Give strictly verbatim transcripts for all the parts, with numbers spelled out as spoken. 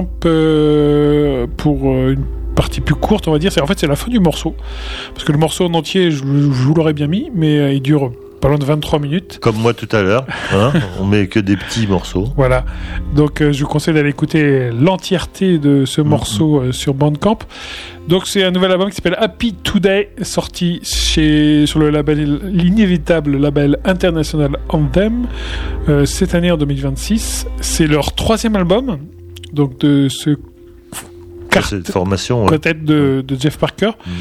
euh, pour euh, une partie plus courte, on va dire. C'est, en fait, c'est la fin du morceau. Parce que le morceau en entier, je, je vous l'aurais bien mis, mais euh, il dure pas loin de vingt-trois minutes. Comme moi tout à l'heure, hein, on met que des petits morceaux. Voilà, donc euh, je vous conseille d'aller écouter l'entièreté de ce mmh. morceau euh, sur Bandcamp. Donc c'est un nouvel album qui s'appelle Happy Today, sorti chez, sur le label, l'inévitable label International Anthem, euh, cette année en deux mille vingt-six. C'est leur troisième album, donc de ce quart- cette formation, quartet ouais. de, de Jeff Parker. Mmh.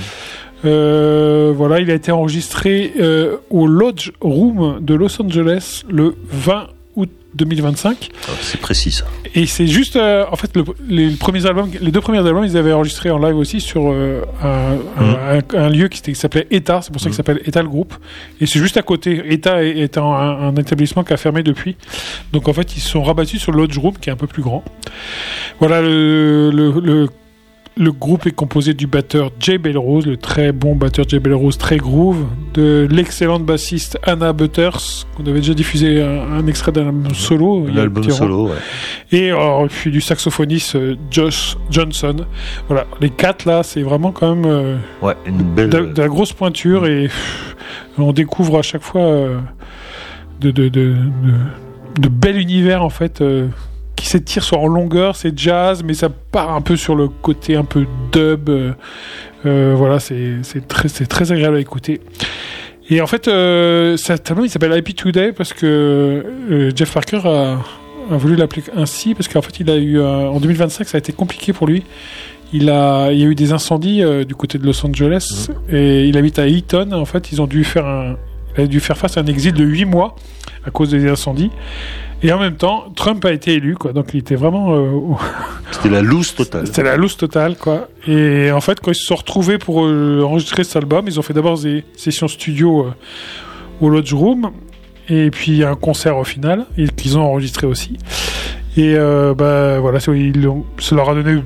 Euh, voilà, il a été enregistré euh, au Lodge Room de Los Angeles le vingt août deux mille vingt-cinq. Oh, c'est précis ça. Et c'est juste, euh, en fait, le, les premiers albums, les deux premiers albums, ils avaient enregistré en live aussi sur euh, un, mmh. un, un lieu qui, qui s'appelait ETA. C'est pour ça mmh. qu'il s'appelle ETA le groupe. Et c'est juste à côté. ETA est, est un, un établissement qui a fermé depuis. Donc en fait, ils se sont rabattus sur le Lodge Room, qui est un peu plus grand. Voilà le, le, le Le groupe est composé du batteur Jay Belrose, le très bon batteur Jay Belrose, très groove, de l'excellente bassiste Anna Butters, qu'on avait déjà diffusé un, un extrait d'un album solo. Un album solo, ouais. Et alors, puis du saxophoniste Josh Johnson. Voilà, les quatre là, c'est vraiment quand même euh, ouais, une belle... de, de la grosse pointure et pff, on découvre à chaque fois euh, de, de, de, de, de bel univers en fait. Euh, qui s'étire soit en longueur, c'est jazz, mais ça part un peu sur le côté un peu dub. Euh, euh, voilà, c'est, c'est, très, c'est très agréable à écouter. Et en fait, euh, cet album, il s'appelle Happy Today parce que euh, Jeff Parker a, a voulu l'appeler ainsi, parce qu'en fait, il a eu, euh, en deux mille vingt-cinq, ça a été compliqué pour lui. Il, a, il y a eu des incendies euh, du côté de Los Angeles, mmh. et il habite à Eaton. En fait, ils ont dû faire, un, il a dû faire face à un exil de huit mois à cause des incendies. Et en même temps, Trump a été élu, quoi. Donc il était vraiment... Euh, C'était la loose totale. C'était la loose totale, quoi. Et en fait, quand ils se sont retrouvés pour euh, enregistrer cet album, ils ont fait d'abord des sessions studio euh, au Lodge Room, et puis un concert au final, et qu'ils ont enregistré aussi. Et euh, bah, voilà, ils ont, ça leur a donné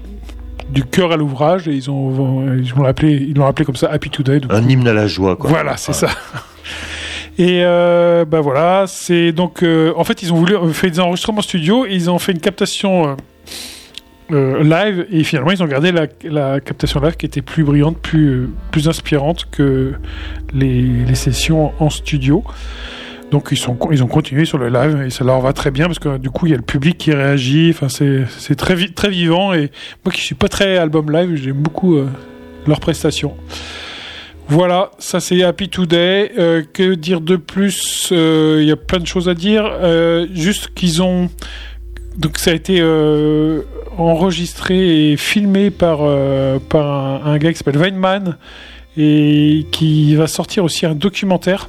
du cœur à l'ouvrage, et ils, ont, ils, l'ont appelé, ils l'ont appelé comme ça, Happy Today. Donc, un hymne à la joie, quoi. Voilà, c'est ah. ça. Et euh, bah voilà, c'est donc euh, en fait ils ont voulu faire des enregistrements studio et ils ont fait une captation euh, euh, live et finalement ils ont gardé la, la captation live qui était plus brillante, plus plus inspirante que les, les sessions en studio. Donc ils sont ils ont continué sur le live et ça leur va très bien parce que du coup il y a le public qui réagit. Enfin c'est c'est très vi- très vivant et moi qui suis pas très album live, j'aime beaucoup euh, leurs prestations. Voilà, ça c'est Happy Today. Euh, que dire de plus ? Il euh, y a plein de choses à dire. Euh, juste qu'ils ont... Donc ça a été euh, enregistré et filmé par, euh, par un, un gars qui s'appelle Weinman et qui va sortir aussi un documentaire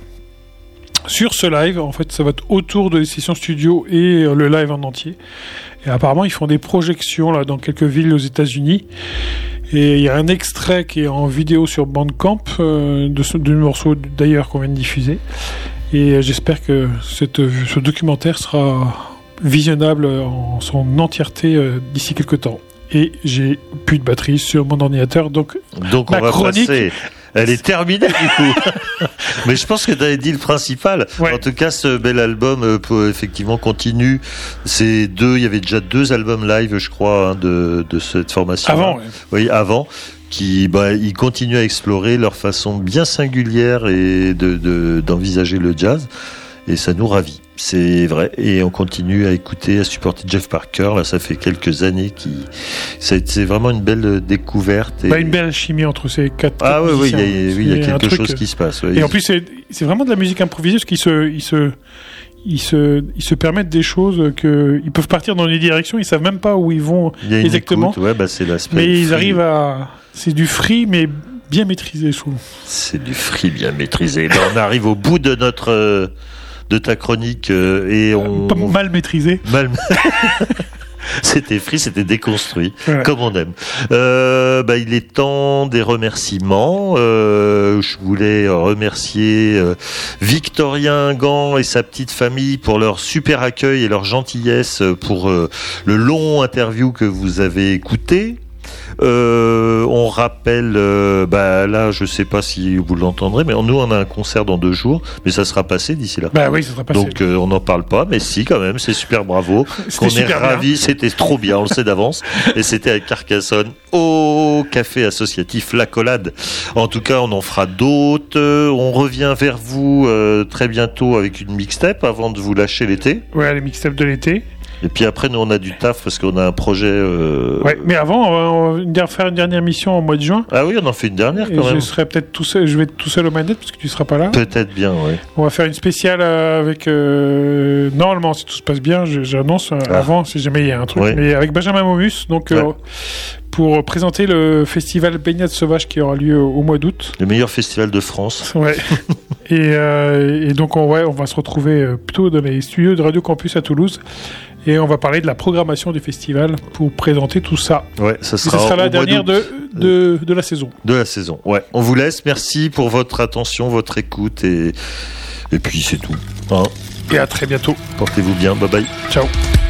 sur ce live. En fait, ça va être autour de les sessions studio et euh, le live en entier. Et apparemment, ils font des projections là, dans quelques villes aux États-Unis. Et il y a un extrait qui est en vidéo sur Bandcamp euh, de ce de morceau d'ailleurs qu'on vient de diffuser. Et j'espère que cette, ce documentaire sera visionnable en son entièreté euh, d'ici quelques temps. Et j'ai plus de batterie sur mon ordinateur, donc, donc ma on va chronique... passer. Elle est terminée du coup. Mais je pense que tu avais dit le principal. Ouais. En tout cas, ce bel album euh, peut, effectivement continue. C'est deux, il y avait déjà deux albums live, je crois, hein, de, de cette formation. Avant, ouais. Oui, avant. Qui, bah, ils continuent à explorer leur façon bien singulière et de, de, d'envisager le jazz. Et ça nous ravit. C'est vrai. Et on continue à écouter, à supporter Jeff Parker. Là, ça fait quelques années qui, c'est vraiment une belle découverte. Et... Bah, une belle alchimie entre ces quatre. Ah oui, oui, il y a, oui, il y a quelque truc... chose qui se passe. Oui. Et en plus, c'est, c'est vraiment de la musique improvisée parce qu'ils se, ils se, ils se, ils se permettent des choses que, ils peuvent partir dans des directions. Ils savent même pas où ils vont exactement. Écoute, ouais, bah, c'est l'aspect. Mais ils free. arrivent à, c'est du free, mais bien maîtrisé, je trouve. C'est du free bien maîtrisé. Là, on arrive au bout de notre. Euh... de ta chronique euh, et on... Pas mal maîtrisé. Mal... C'était free, c'était déconstruit, ouais. Comme on aime. Euh, bah, il est temps des remerciements. Euh, je voulais remercier euh, Victorien Gant et sa petite famille pour leur super accueil et leur gentillesse pour euh, le long interview que vous avez écouté. Euh, on rappelle, euh, bah là, je sais pas si vous l'entendrez, mais nous, on a un concert dans deux jours, mais ça sera passé d'ici là. Bah oui, ça sera passé. Donc, euh, on n'en parle pas, mais si, quand même, c'est super bravo. C'était On super est ravis, c'était trop bien, on le sait d'avance. Et c'était à Carcassonne, au café associatif La Collade. En tout cas, on en fera d'autres. Euh, on revient vers vous euh, très bientôt avec une mixtape avant de vous lâcher l'été. Ouais, les mixtapes de l'été. Et puis après, nous, on a du taf parce qu'on a un projet. Euh... Ouais, mais avant, on va, on va faire une dernière mission au mois de juin. Ah oui, on en fait une dernière quand et même. Je serai peut-être tout seul, je vais être tout seul aux manettes parce que tu seras pas là. Peut-être bien, oui. On va faire une spéciale euh, avec. Euh, normalement, si tout se passe bien, je, j'annonce euh, ah. avant, si jamais il y a un truc. Ouais. Mais avec Benjamin Momus, donc euh, ouais. pour présenter le festival Baignade Sauvage qui aura lieu au, au mois d'août. Le meilleur festival de France. Ouais. et, euh, et donc, on, ouais, on va se retrouver plutôt dans les studios de Radio Campus à Toulouse. Et on va parler de la programmation du festival pour présenter tout ça. Ouais, ça sera, et ça sera la dernière de, de, de la saison. De la saison, ouais. On vous laisse. Merci pour votre attention, votre écoute. Et, et puis, c'est tout. Hein. Et à très bientôt. Portez-vous bien. Bye bye. Ciao.